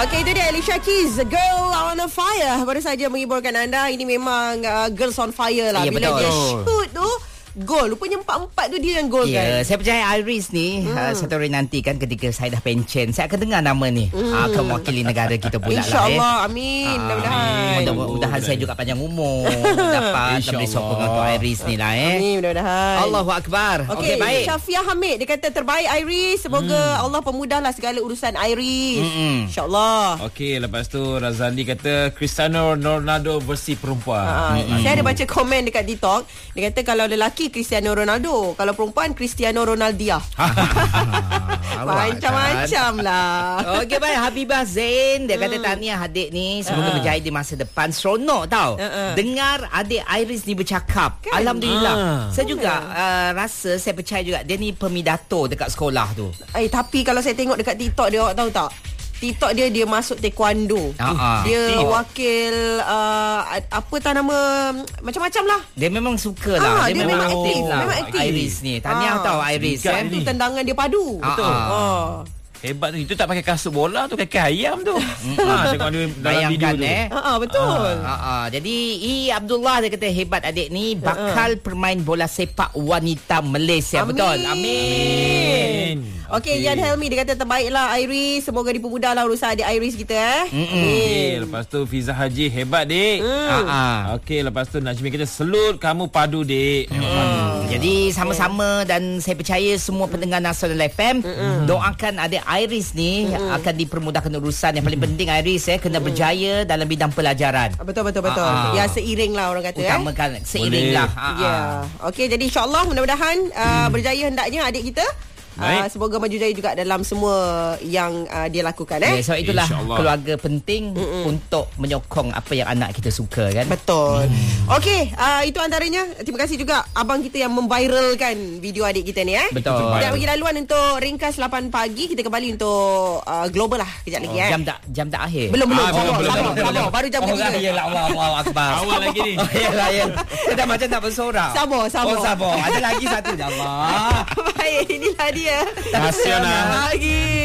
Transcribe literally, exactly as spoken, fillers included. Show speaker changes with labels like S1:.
S1: Okey, itu dia Alicia Keys, Girl on a Fire. Baru saja menghiburkan anda. Ini memang uh, Girls on Fire lah.
S2: Ya,
S1: Bila
S2: betul.
S1: dia shoot tu gol. Rupanya empat-empat tu dia yang gol
S2: Ya,
S1: kan.
S2: saya percaya Iris ni hmm. uh, satu hari nanti kan ketika saya dah pension, saya akan dengar nama ni hmm. uh, akan mewakili negara kita pula lah.
S1: InsyaAllah,
S2: eh.
S1: amin.
S2: Ah,
S1: Mudah-mudahan.
S2: Mudah-mudahan saya juga panjang umur dapat memberi sokongan untuk Iris ni lah eh.
S1: Amin, mudah-mudahan.
S2: Allahu Akbar.
S1: Okey,
S2: Okey, baik.
S1: Syafiah Hamid dia kata terbaik Iris. Semoga hmm. Allah pemudahlah segala urusan Iris.
S2: Mm-mm.
S1: InsyaAllah.
S3: Okey, lepas tu Razali kata Cristiano Ronaldo versi perempuan.
S1: Ha, saya ada baca komen dekat TikTok. Dia kata kalau lelaki Cristiano Ronaldo, kalau perempuan Cristiano Ronaldia. Macam-macam lah.
S2: Okey, baik. Habibah Zain dia kata tahniah adik ni, semoga
S1: Uh-uh.
S2: berjaya di masa depan. Seronok tau
S1: Uh-uh.
S2: dengar adik Iris ni bercakap
S1: Kan?
S2: Alhamdulillah.
S3: Ah.
S2: Saya juga uh, rasa, saya percaya juga dia ni pemidato dekat sekolah tu.
S1: Eh, tapi kalau saya tengok dekat TikTok dia, awak tahu tak? TikTok dia dia masuk taekwondo.
S2: Uh-uh.
S1: Dia
S2: Tengok.
S1: wakil uh, apa tak nama macam-macam lah.
S2: Dia memang suka lah.
S1: Ah, dia memang aktif,
S2: lah.
S1: memang aktif.
S2: Iris ni. Tahniah
S1: Ah.
S2: tau Iris.
S3: Dekat
S2: Eh.
S1: Itu tendangan dia padu.
S2: Betul.
S1: Ah. Ah.
S3: Hebat tu. Itu tak pakai kasut bola tu, kaki ayam tu. Ha, tengok dia dalam video
S2: Bayangkan
S3: tu.
S2: eh.
S1: Ah, ah, betul.
S2: Ah, ah. Jadi I Abdullah dia kata hebat adik ni bakal pemain bola sepak wanita Malaysia.
S1: Amin.
S2: Betul. Amin.
S1: Okey, Yan Helmi dia kata terbaiklah Iris. Semoga dipermudahlah urusan adik Iris kita eh.
S3: Okey, lepas tu Fiza Haji hebat dik.
S2: Ah, ah.
S3: Okey, lepas tu Najmi kata selut kamu padu dik.
S2: Hmm. Jadi sama-sama dan saya percaya semua pendengar Nasional F M doakan adik Iris ni akan dipermudahkan urusan. Yang paling penting Iris eh kena berjaya dalam bidang pelajaran.
S1: Betul betul betul.
S2: Ah, ah.
S1: Ya, seiring lah orang kata eh.
S2: Utamakan seiring
S3: Boleh.
S2: lah. Ah,
S1: Ya.
S2: ah.
S1: Okey, jadi insya-Allah mudah-mudahan uh, berjaya hendaknya adik kita. Uh,
S3: Baik.
S1: semoga maju jaya juga dalam semua yang uh, dia lakukan eh.
S2: Ya, so itulah
S3: InsyaAllah.
S2: keluarga penting Mm-mm. untuk menyokong apa yang anak kita suka kan.
S1: Betul. Hmm. Okey, uh, itu antaranya. Terima kasih juga abang kita yang memviralkan video adik kita ni eh.
S2: Betul.
S1: Kita bagi laluan untuk ringkas lapan pagi. Kita kembali untuk uh, global lah kejap lagi eh.
S2: Jam tak jam tak akhir.
S1: Belum belum.
S3: Ah,
S1: Sabar,
S3: belum, belum,
S1: sabar,
S3: belum,
S1: sabar.
S3: belum.
S1: Baru jam
S2: Oh,
S1: ketiga.
S2: iyalah Allah Allah akbar.
S3: Awal lagi ni.
S2: Oh, iyalah ya. Saya dah macam tak bersorak.
S1: Sabar, sabar.
S2: Oh, sabar. Ada lagi satu je Allah.
S1: Baik, inilah dia.
S3: Nasional.
S1: Lagi.